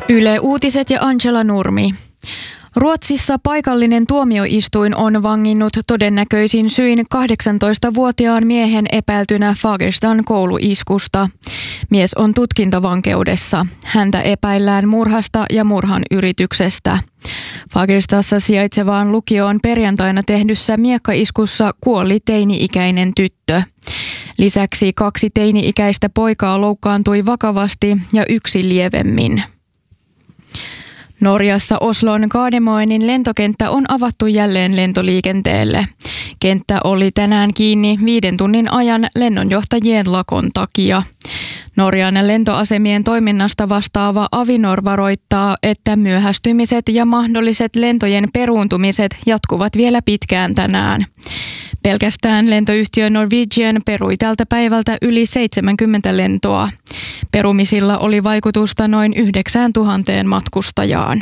Yle Uutiset ja Angela Nurmi. Ruotsissa paikallinen tuomioistuin on vanginnut todennäköisin syin 18-vuotiaan miehen epäiltynä Fagerstan kouluiskusta. Mies on tutkintavankeudessa. Häntä epäillään murhasta ja murhan yrityksestä. Fagerstassa sijaitsevaan lukioon perjantaina tehdyssä miekkaiskussa kuoli teini-ikäinen tyttö. Lisäksi 2 teini-ikäistä poikaa loukkaantui vakavasti ja 1 lievemmin. Norjassa Oslon Gardermoenin lentokenttä on avattu jälleen lentoliikenteelle. Kenttä oli tänään kiinni 5 tunnin ajan lennonjohtajien lakon takia. Norjan lentoasemien toiminnasta vastaava Avinor varoittaa, että myöhästymiset ja mahdolliset lentojen peruuntumiset jatkuvat vielä pitkään tänään. Pelkästään lentoyhtiö Norwegian perui tältä päivältä yli 70 lentoa. Perumisilla oli vaikutusta noin 9 000 matkustajaan.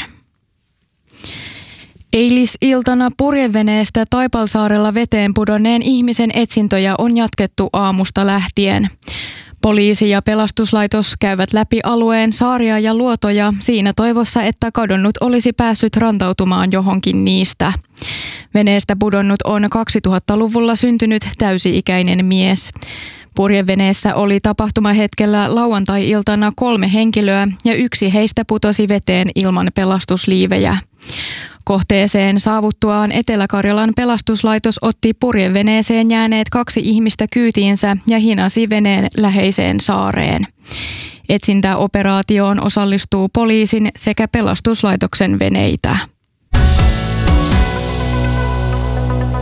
Eilisiltana purjeveneestä Taipalsaarella veteen pudonneen ihmisen etsintöjä on jatkettu aamusta lähtien. Poliisi ja pelastuslaitos käyvät läpi alueen saaria ja luotoja siinä toivossa, että kadonnut olisi päässyt rantautumaan johonkin niistä. Veneestä pudonnut on 2000-luvulla syntynyt täysi-ikäinen mies. Purjeveneessä oli tapahtumahetkellä lauantai-iltana 3 henkilöä ja 1 heistä putosi veteen ilman pelastusliivejä. Kohteeseen saavuttuaan Etelä-Karjalan pelastuslaitos otti purjeveneeseen jääneet 2 ihmistä kyytiinsä ja hinasi veneen läheiseen saareen. Etsintäoperaatioon osallistuu poliisin sekä pelastuslaitoksen veneitä.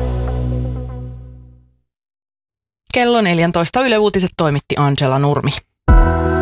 Kello 14 Yle Uutiset toimitti Angela Nurmi.